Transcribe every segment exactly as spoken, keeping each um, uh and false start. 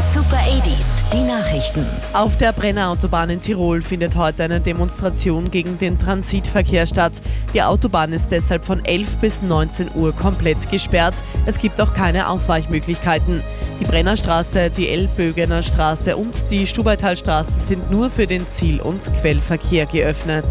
Super achtziger, die Nachrichten. Auf der Brenner-Autobahn in Tirol findet heute eine Demonstration gegen den Transitverkehr statt. Die Autobahn ist deshalb von elf bis neunzehn Uhr komplett gesperrt. Es gibt auch keine Ausweichmöglichkeiten. Die Brennerstraße, die Elbögener Straße und die Stubaitalstraße sind nur für den Ziel- und Quellverkehr geöffnet.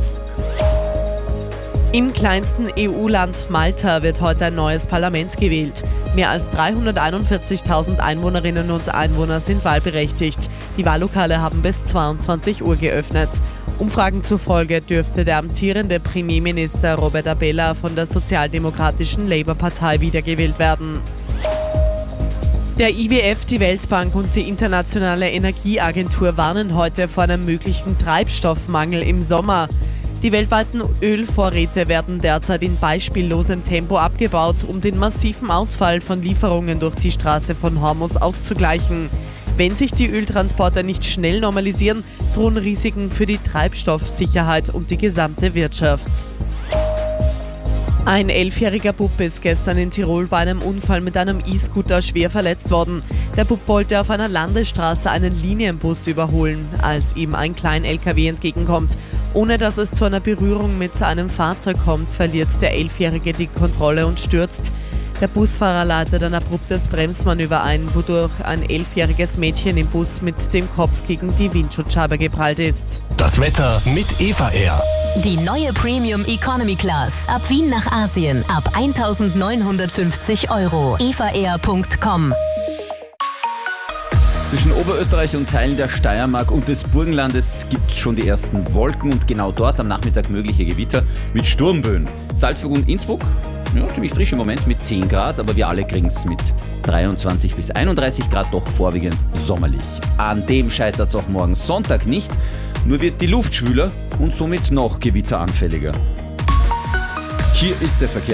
Im kleinsten E U-Land Malta wird heute ein neues Parlament gewählt. Mehr als dreihunderteinundvierzigtausend Einwohnerinnen und Einwohner sind wahlberechtigt. Die Wahllokale haben bis zweiundzwanzig Uhr geöffnet. Umfragen zufolge dürfte der amtierende Premierminister Robert Abela von der sozialdemokratischen Labour-Partei wiedergewählt werden. Der I W F, die Weltbank und die Internationale Energieagentur warnen heute vor einem möglichen Treibstoffmangel im Sommer. Die weltweiten Ölvorräte werden derzeit in beispiellosem Tempo abgebaut, um den massiven Ausfall von Lieferungen durch die Straße von Hormuz auszugleichen. Wenn sich die Öltransporte nicht schnell normalisieren, drohen Risiken für die Treibstoffsicherheit und die gesamte Wirtschaft. Ein elfjähriger Bub ist gestern in Tirol bei einem Unfall mit einem E-Scooter schwer verletzt worden. Der Bub wollte auf einer Landesstraße einen Linienbus überholen, als ihm ein Klein-L K W entgegenkommt. Ohne dass es zu einer Berührung mit einem Fahrzeug kommt, verliert der Elfjährige die Kontrolle und stürzt. Der Busfahrer leitet ein abruptes Bremsmanöver ein, wodurch ein elfjähriges Mädchen im Bus mit dem Kopf gegen die Windschutzscheibe geprallt ist. Das Wetter mit Eva Air. Die neue Premium Economy Class. Ab Wien nach Asien. Ab eintausendneunhundertfünfzig Euro. eva air punkt com. Zwischen Oberösterreich und Teilen der Steiermark und des Burgenlandes gibt es schon die ersten Wolken und genau dort am Nachmittag mögliche Gewitter mit Sturmböen. Salzburg und Innsbruck, ja, ziemlich frisch im Moment mit zehn Grad, aber wir alle kriegen es mit dreiundzwanzig bis einunddreißig Grad doch vorwiegend sommerlich. An dem scheitert es auch morgen Sonntag nicht, nur wird die Luft schwüler und somit noch gewitteranfälliger. Hier ist der Verkehr.